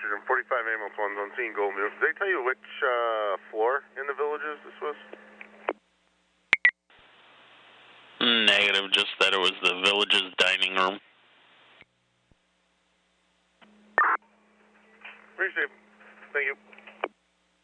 Nitrogen 45 ambulance 1's on scene, Goldmere. Did they tell you which floor in the villages this was? Negative, just that it was the village's dining room. Appreciate it. Thank you.